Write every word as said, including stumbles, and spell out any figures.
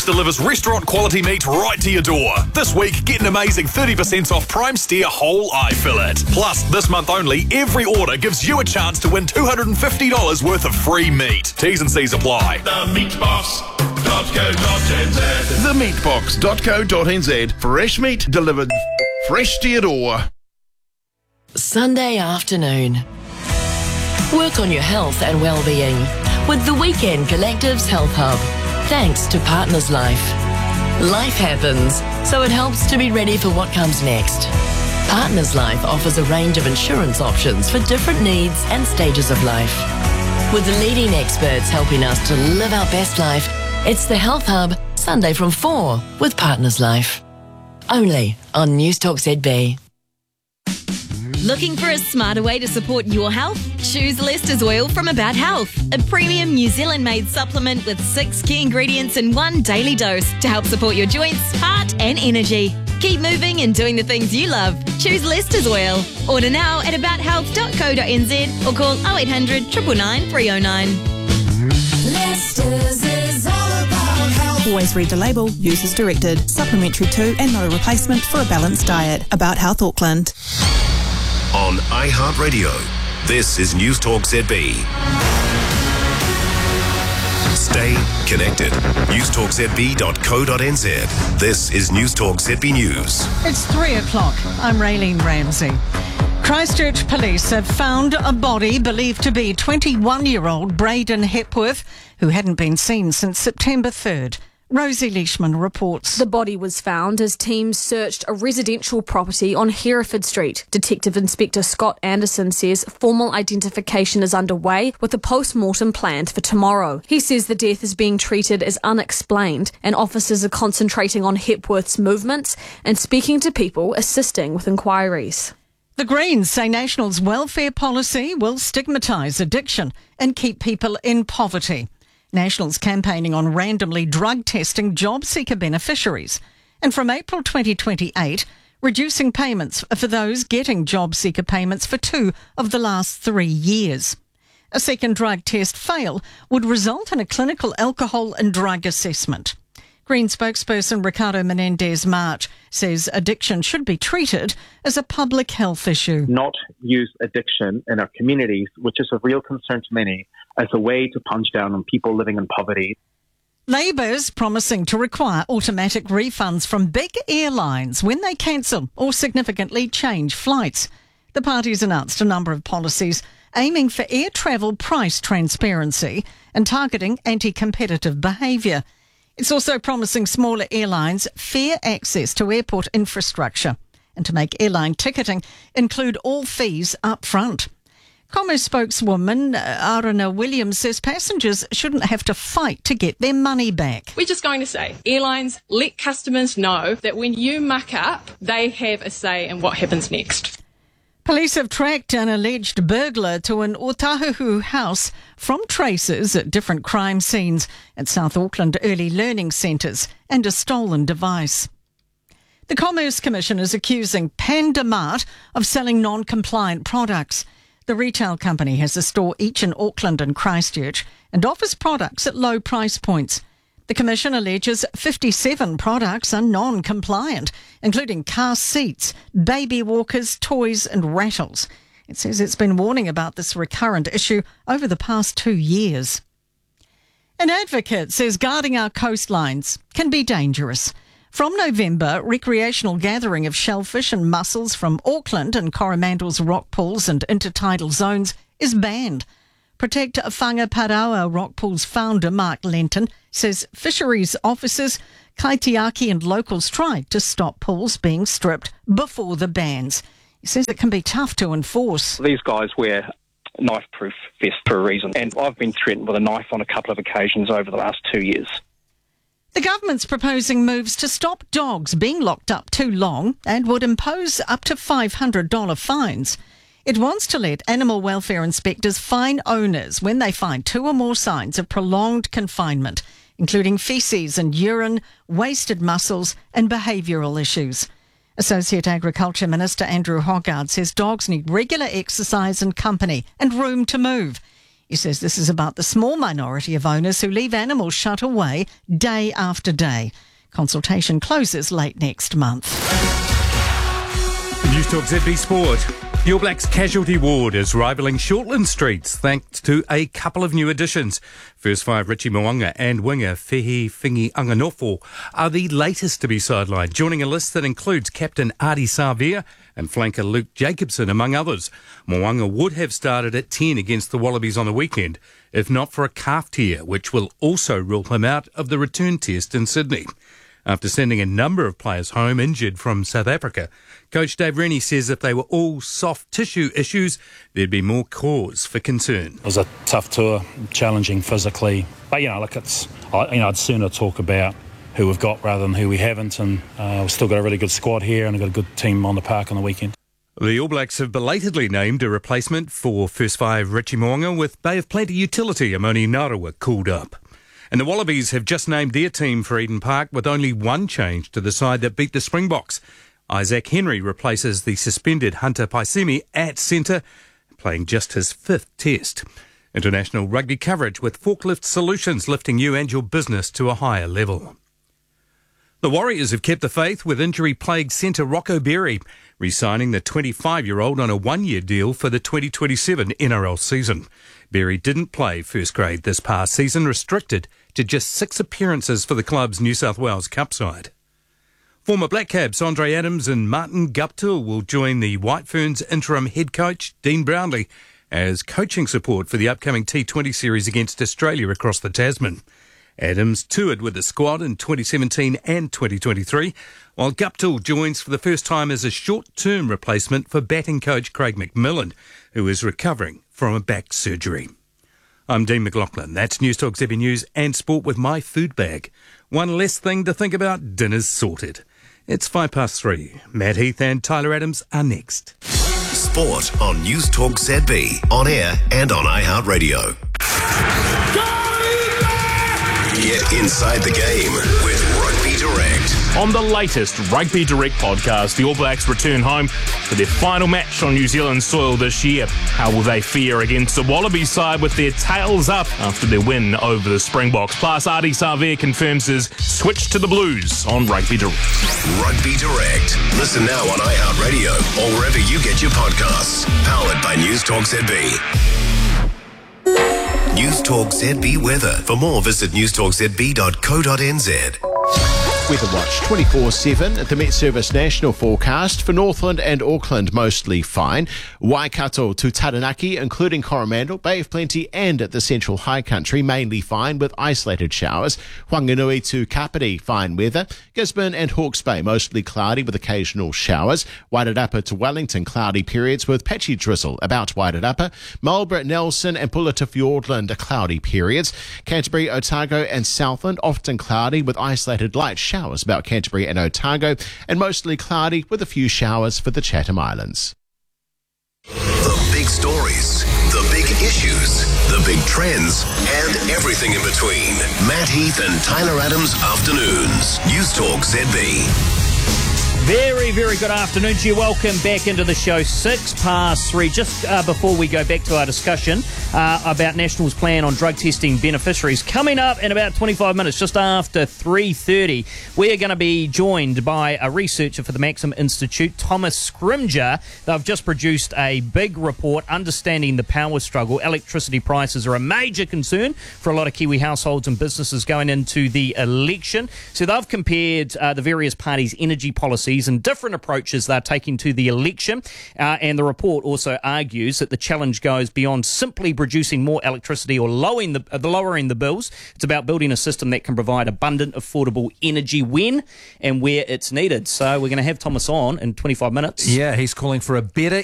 delivers restaurant-quality meat right to your door. This week, get an amazing thirty percent off Prime Steer whole eye fillet. Plus, this month only, every order gives you a chance to win two hundred fifty dollars worth of free meat. T's and C's apply. The meatbox dot co dot n z. the meatbox dot co dot n z. Fresh meat delivered fresh to your door. Sunday afternoon. Work on your health and well-being with the Weekend Collective's Health Hub. Thanks to Partners Life. Life happens, so it helps to be ready for what comes next. Partners Life offers a range of insurance options for different needs and stages of life. With the leading experts helping us to live our best life, it's the Health Hub, Sunday from four with Partners Life. Only on News Talk Z B. Looking for a smarter way to support your health? Choose Lester's Oil from About Health, a premium New Zealand-made supplement with six key ingredients in one daily dose to help support your joints, heart and energy. Keep moving and doing the things you love. Choose Lester's Oil. Order now at about health dot co dot n z or call oh eight hundred, nine nine nine, three oh nine. Lester's is all about health. Always read the label. Use as directed. Supplementary to and not a replacement for a balanced diet. About Health Auckland. On iHeartRadio, this is News Talk Z B. Stay connected. news talk z b dot co dot n z. This is News Talk Z B News. It's three o'clock. I'm Raylene Ramsey. Christchurch police have found a body believed to be twenty-one-year-old Braden Hepworth, who hadn't been seen since September third. Rosie Leishman reports. The body was found as teams searched a residential property on Hereford Street. Detective Inspector Scott Anderson says formal identification is underway with a post-mortem planned for tomorrow. He says the death is being treated as unexplained and officers are concentrating on Hepworth's movements and speaking to people assisting with inquiries. The Greens say National's welfare policy will stigmatise addiction and keep people in poverty. National's campaigning on randomly drug testing job seeker beneficiaries. And from April twenty twenty-eight, reducing payments for those getting job seeker payments for two of the last three years. A second drug test fail would result in a clinical alcohol and drug assessment. Green spokesperson Ricardo Menendez-March says addiction should be treated as a public health issue. Not use addiction in our communities, which is a real concern to many, as a way to punch down on people living in poverty. Labour's promising to require automatic refunds from big airlines when they cancel or significantly change flights. The party's announced a number of policies aiming for air travel price transparency and targeting anti-competitive behaviour. It's also promising smaller airlines fair access to airport infrastructure and to make airline ticketing include all fees up front. Commerce spokeswoman Arana Williams says passengers shouldn't have to fight to get their money back. We're just going to say, airlines, let customers know that when you muck up, they have a say in what happens next. Police have tracked an alleged burglar to an Otahuhu house from traces at different crime scenes at South Auckland early learning centres and a stolen device. The Commerce Commission is accusing Panda Mart of selling non-compliant products. The retail company has a store each in Auckland and Christchurch and offers products at low price points. The Commission alleges fifty-seven products are non-compliant, including car seats, baby walkers, toys and rattles. It says it's been warning about this recurrent issue over the past two years. An advocate says guarding our coastlines can be dangerous. From November, recreational gathering of shellfish and mussels from Auckland and Coromandel's rock pools and intertidal zones is banned. Protect Whangaparaoa Rock Pool's founder, Mark Lenton, says fisheries officers, kaitiaki and locals tried to stop pools being stripped before the bans. He says it can be tough to enforce. These guys wear knife-proof vests for a reason, and I've been threatened with a knife on a couple of occasions over the last two years. The government's proposing moves to stop dogs being locked up too long and would impose up to five hundred dollars fines. It wants to let animal welfare inspectors fine owners when they find two or more signs of prolonged confinement, including faeces and urine, wasted mussels and behavioural issues. Associate Agriculture Minister Andrew Hoggard says dogs need regular exercise and company and room to move. He says this is about the small minority of owners who leave animals shut away day after day. Consultation closes late next month. News Talk Z B Sport. The All Blacks casualty ward is rivalling Shortland streets thanks to a couple of new additions. First five Richie Mo'unga and winger Fehi Fingi Anganofo are the latest to be sidelined, joining a list that includes captain Adi Savia and flanker Luke Jacobson, among others. Mo'unga would have started at ten against the Wallabies on the weekend, if not for a calf tear, which will also rule him out of the return test in Sydney. After sending a number of players home injured from South Africa, Coach Dave Rennie says if they were all soft tissue issues, there'd be more cause for concern. It was a tough tour, challenging physically. But, you know, look, it's, I, you know, I'd sooner talk about who we've got rather than who we haven't. And uh, we've still got a really good squad here and we've got a good team on the park on the weekend. The All Blacks have belatedly named a replacement for first five Richie Mo'unga, with Bay of Plenty utility Amoni Narawa called up. And the Wallabies have just named their team for Eden Park with only one change to the side that beat the Springboks. Isaac Henry replaces the suspended Hunter Paisemi at centre, playing just his fifth test. International rugby coverage with Forklift Solutions lifting you and your business to a higher level. The Warriors have kept the faith with injury-plagued centre Rocco Berry, re-signing the twenty-five-year-old on a one-year deal for the twenty twenty-seven N R L season. Berry didn't play first grade this past season, restricted to just six appearances for the club's New South Wales Cup side. Former Black Caps Andre Adams and Martin Guptill will join the White Ferns interim head coach Dean Brownlee as coaching support for the upcoming T twenty series against Australia across the Tasman. Adams toured with the squad in twenty seventeen and twenty twenty-three, while Guptill joins for the first time as a short-term replacement for batting coach Craig McMillan, who is recovering from a back surgery. I'm Dean McLaughlin. That's News Talk Z B News and Sport with my food bag. One less thing to think about, dinner's sorted. It's five past three. Matt Heath and Tyler Adams are next. Sport on News Talk Z B, on air and on iHeartRadio. Get inside the game with Rugby Direct. On the latest Rugby Direct podcast, the All Blacks return home for their final match on New Zealand soil this year. How will they fare against the Wallabies side with their tails up after their win over the Springboks? Plus, Adi Savia confirms his switch to the Blues on Rugby Direct. Rugby Direct. Listen now on iHeartRadio or wherever you get your podcasts. Powered by News Talk Z B. News Talk Z B weather. For more, visit news talk z b dot co dot n z. Weather Watch twenty-four seven at the Met Service National Forecast. For Northland and Auckland, mostly fine. Waikato to Taranaki, including Coromandel, Bay of Plenty and at the Central High Country, mainly fine with isolated showers. Whanganui to Kapiti, fine weather. Gisborne and Hawke's Bay, mostly cloudy with occasional showers. Wairarapa to Wellington, cloudy periods with patchy drizzle about Wairarapa. Marlborough, Nelson and Pulla to Fiordland, cloudy periods. Canterbury, Otago and Southland, often cloudy with isolated light showers. Showers about Canterbury and Otago, and mostly cloudy with a few showers for the Chatham Islands. The big stories, the big issues, the big trends, and everything in between. Matt Heath and Tyler Adams Afternoons. News Talk Z B. Very, very good afternoon to you. Welcome back into the show. Six past three. Just uh, before we go back to our discussion uh, about National's plan on drug testing beneficiaries, coming up in about twenty-five minutes, just after three thirty, we are going to be joined by a researcher for the Maxim Institute, Thomas Scrimger. They've just produced a big report understanding the power struggle. Electricity prices are a major concern for a lot of Kiwi households and businesses going into the election. So they've compared uh, the various parties' energy policies and different approaches they're taking to the election. Uh, and the report also argues that the challenge goes beyond simply producing more electricity or lowering the, uh, lowering the bills. It's about building a system that can provide abundant, affordable energy when and where it's needed. So we're going to have Thomas on in twenty-five minutes. Yeah, he's calling for a better